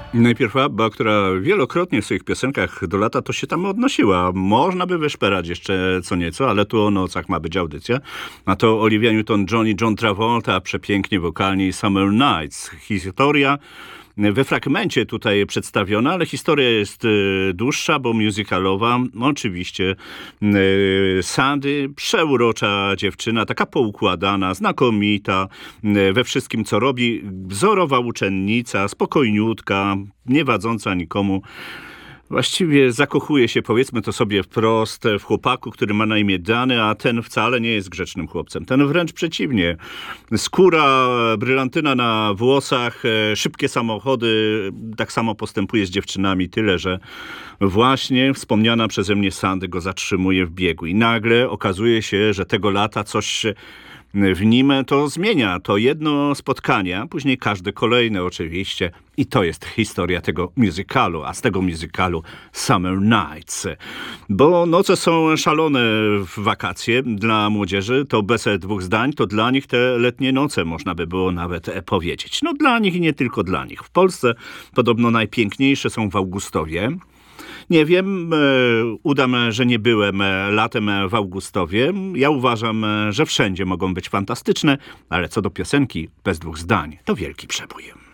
Najpierw ABBA, która wielokrotnie w swoich piosenkach do lata to się tam odnosiła. Można by wyszperać jeszcze co nieco, ale tu o nocach ma być audycja. A to Olivia Newton-John i John Travolta, przepięknie wokalnie Summer Nights. Historia we fragmencie tutaj przedstawiona, ale historia jest dłuższa, bo musicalowa. Oczywiście Sandy, przeurocza dziewczyna, taka poukładana, znakomita we wszystkim, co robi. Wzorowa uczennica, spokojniutka, nie wadząca nikomu. Właściwie zakochuje się, powiedzmy to sobie wprost, w chłopaku, który ma na imię Dany, a ten wcale nie jest grzecznym chłopcem. Ten wręcz przeciwnie. Skóra, brylantyna na włosach, szybkie samochody, tak samo postępuje z dziewczynami, tyle że właśnie wspomniana przeze mnie Sandy go zatrzymuje w biegu. I nagle okazuje się, że tego lata coś w nim to zmienia. To jedno spotkanie, a później każde kolejne oczywiście. I to jest historia tego musicalu, a z tego musicalu Summer Nights. Bo noce są szalone w wakacje dla młodzieży. To bez dwóch zdań, to dla nich te letnie noce, można by było nawet powiedzieć. No dla nich i nie tylko dla nich. W Polsce podobno najpiękniejsze są w Augustowie. Nie wiem, udam, że nie byłem latem w Augustowie. Ja uważam, że wszędzie mogą być fantastyczne, ale co do piosenki, bez dwóch zdań, to wielki przebój.